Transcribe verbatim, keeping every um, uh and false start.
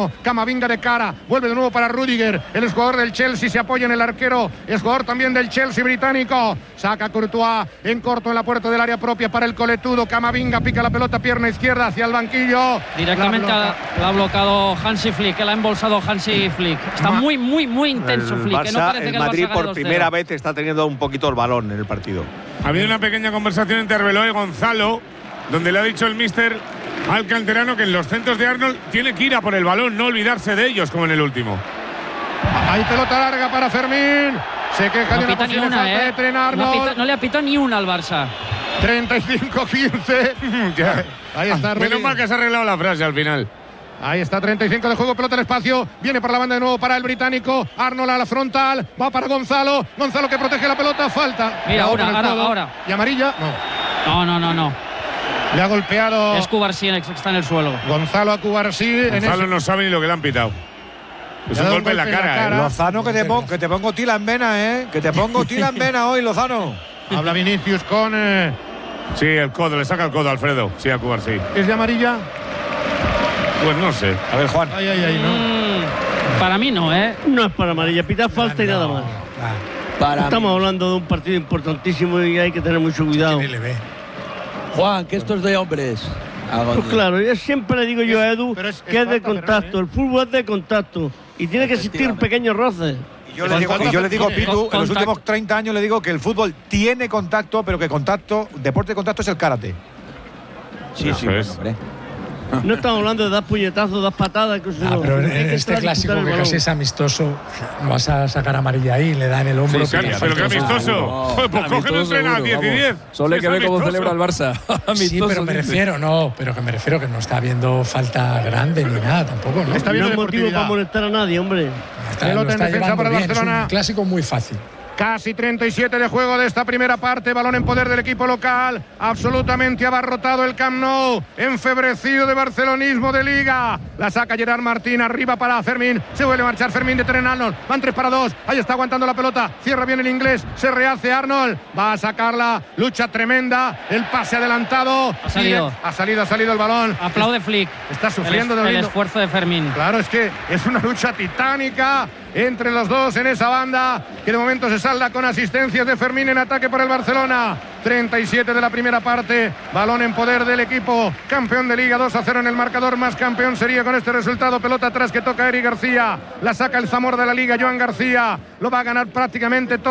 mismo. Camavinga de cara, vuelve de nuevo para Rüdiger, el jugador del Chelsea, se apoya en el arquero, es jugador también del Chelsea británico. Saca Courtois en corto en la puerta del área propia para el coletudo. Camavinga pica la pelota, pierna izquierda hacia el banquillo. Directamente la, la ha bloqueado Hansi Flick, que la ha embolsado Hansi Flick. Está Ma muy, muy, muy intenso el Flick. Barça, Que no parece el que Madrid el Barça por primera vez está teniendo un poquito el balón en el partido. Ha habido una pequeña conversación entre Arbeloa y Gonzalo, donde le ha dicho el míster al canterano que en los centros de Arnold tiene que ir a por el balón, no olvidarse de ellos como en el último. Hay pelota larga para Fermín. Se queja no de una pita ni posible una, falta eh. de Trent Arnold. No, pita, no le ha pitado ni una al Barça. treinta y cinco quince. Ahí está. Menos mal que se ha arreglado la frase al final. Ahí está, treinta y cinco de juego, pelota al espacio. Viene por la banda de nuevo para el británico. Arnold a la frontal. Va para Gonzalo. Gonzalo que protege la pelota. Falta. Mira, ahora, ahora, ahora. ¿Y amarilla? No. No, no, no, no. Le ha golpeado. Es Cubarsí que está en el suelo. Gonzalo a Cubarsí. Gonzalo no sabe ni lo que le han pitado. Es un golpe en la cara, ¿eh? Lozano, que te, pongo, que te pongo tila en vena, ¿eh? Que te pongo tila en vena hoy, Lozano. Habla Vinicius con… Eh... Sí, el codo, le saca el codo, Alfredo. Sí, a Cubarsí. ¿Es de amarilla? Pues no sé. A ver, Juan. Ay, ay, ay, no. Mm, para mí no, ¿eh? No es para amarilla, pita falta ah, y nada no, más. Ah. Para Estamos mí. hablando de un partido importantísimo y hay que tener mucho cuidado. ¿Quién le ve? Juan, que esto es de hombres. Pues claro, yo siempre le digo yo a Edu es, es, que es, es de contacto, Ferran, ¿eh? El fútbol es de contacto y tiene que existir pequeños roces. Y yo le digo, y yo le digo Pitu, en los últimos treinta años le digo que el fútbol tiene contacto, pero que contacto, deporte de contacto es el karate. Sí, no, sí, bueno, hombre. No estamos hablando de dar puñetazos, dar patadas. Que ah, pero en este clásico que casi es amistoso, no vas a sacar amarilla ahí, le da en el hombro. Sí, pero, pero que amistoso. No, pues pues cogen entrenar a diez y diez. Solo hay que ver cómo celebra el Barça. Sí, pero me refiero, no, pero que me refiero que no está habiendo falta grande ni nada tampoco, ¿no? Está bien, no hay motivo para molestar a nadie, hombre. Está, pelota en defensa para el Barcelona. Es un clásico muy fácil. Casi treinta y siete de juego de esta primera parte. Balón en poder del equipo local. Absolutamente abarrotado el Camp Nou. Enfebrecido de barcelonismo de Liga. La saca Gerard Martín. Arriba para Fermín. Se vuelve a marchar Fermín de Trent Arnold. Van tres para dos. Ahí está aguantando la pelota. Cierra bien el inglés. Se rehace Arnold. Va a sacarla. Lucha tremenda. El pase adelantado. Ha salido. Ha salido, ha salido el balón. Aplaude Flick. Está sufriendo el, de el esfuerzo de Fermín. Claro, es que es una lucha titánica entre los dos en esa banda, que de momento se salda con asistencias de Fermín en ataque por el Barcelona. treinta y siete de la primera parte, balón en poder del equipo campeón de Liga, dos a cero en el marcador, más campeón sería con este resultado. Pelota atrás que toca Eric García, la saca el Zamora de la Liga, Joan García, lo va a ganar prácticamente todo.